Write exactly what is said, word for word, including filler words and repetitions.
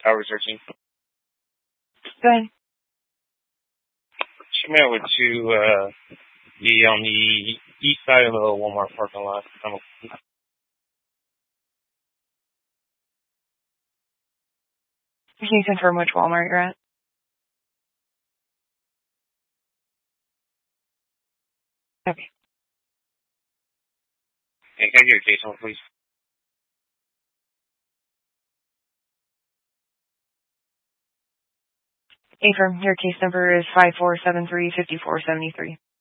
Tower thirteen. Go ahead. Show me over to uh, be on the east side of the Walmart parking lot. I'm Can you confirm which Walmart you're at? Okay. Hey, can I get your case number, please? Affirm, your case number is five four seven three, five four seven three.